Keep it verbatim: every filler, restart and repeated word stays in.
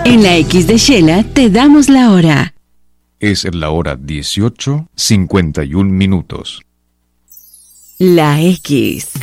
En la X de Shela te damos la hora. Es la hora dieciocho, cincuenta y un minutos. La X.